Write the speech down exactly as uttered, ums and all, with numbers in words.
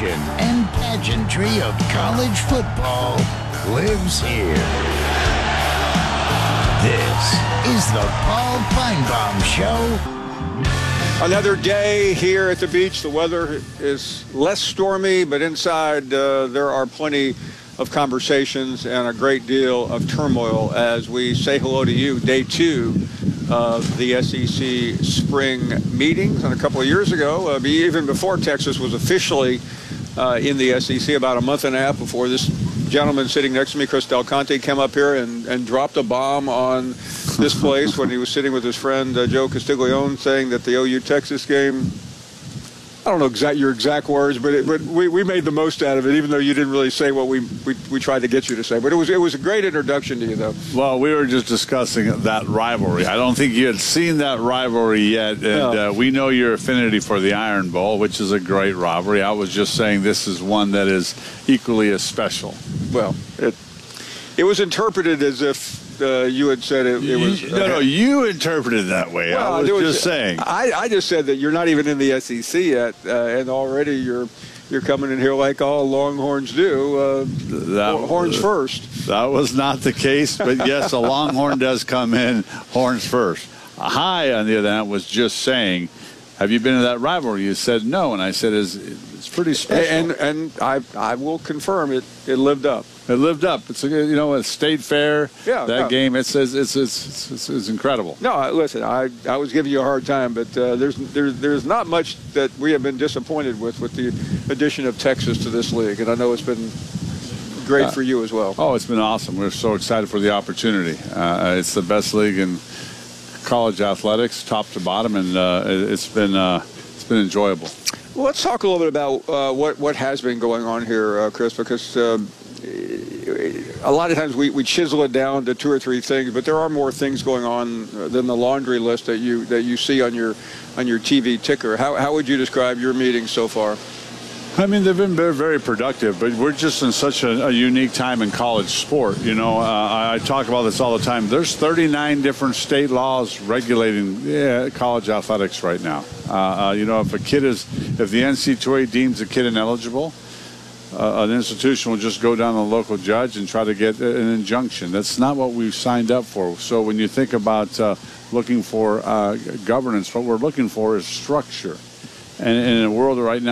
passion and pageantry of college football lives here. This is the Paul Finebaum Show. Another day here at the beach. The weather is less stormy, but inside uh, there are plenty of conversations and a great deal of turmoil as we say hello to you. Day two of the S E C spring meetings. And a couple of years ago, uh, even before Texas was officially uh, in the S E C, about a month and a half before, this gentleman sitting next to me, Chris Del Conte, came up here and, and dropped a bomb on this place when he was sitting with his friend uh, Joe Castiglione, saying that the O U-Texas game, I don't know exact your exact words, but it, but we, we made the most out of it, even though you didn't really say what we, we we tried to get you to say. But it was it was a great introduction to you, though. Well, we were just discussing that rivalry. I don't think you had seen that rivalry yet, and No. uh, we know your affinity for the Iron Bowl, which is a great rivalry. I was just saying this is one that is equally as special. Well, it it was interpreted as if uh, you had said it, it was. You- no, no, you interpreted it that way. Well, I was there was- just saying. I, I just said that you're not even in the S E C yet, uh, and already you're you're coming in here like all Longhorns do, uh, That- horns first. That was not the case, but yes, a Longhorn does come in horns first. Hi, on the other hand, was just saying, have you been to that rivalry? You said no, and I said it's, it's pretty special. And and I I will confirm it. It lived up. It lived up. It's a, you know, a state fair. Yeah, that yeah. game. It's it's it's it's, it's, it's incredible. No, I- listen, I, I was giving you a hard time, but uh, there's there's there's not much that we have been disappointed with with the addition of Texas to this league, and I know it's been great Uh, for you as well. Oh, it's been awesome. We're so excited for the opportunity. Uh, it's the best league in college athletics, top to bottom, and uh, it, it's been uh, it's been enjoyable. Well, let's talk a little bit about uh, what what has been going on here, uh, Chris, because um, a lot of times we, we chisel it down to two or three things, but there are more things going on than the laundry list that you that you see on your on your T V ticker. How how would you describe your meetings so far? I mean, they've been very, very productive, but we're just in such a, a unique time in college sport. You know, uh, I, I talk about this all the time. There's thirty-nine different state laws regulating yeah, college athletics right now. Uh, uh, you know, if a kid is, if the N C double A deems a kid ineligible, uh, an institution will just go down to the local judge and try to get an injunction. That's not what we've signed up for. So when you think about uh, looking for uh, governance, what we're looking for is structure. And in a world right now,